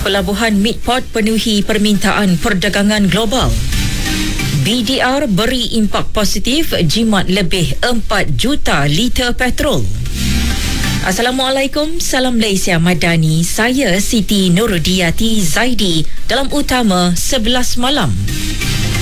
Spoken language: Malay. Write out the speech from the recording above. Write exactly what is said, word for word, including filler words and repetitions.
Pelabuhan Midport penuhi permintaan perdagangan global. B D R beri impak positif jimat lebih empat juta liter petrol. Assalamualaikum, salam Malaysia Madani. Saya Siti Nurudiyati Zaidi dalam Utama sebelas malam.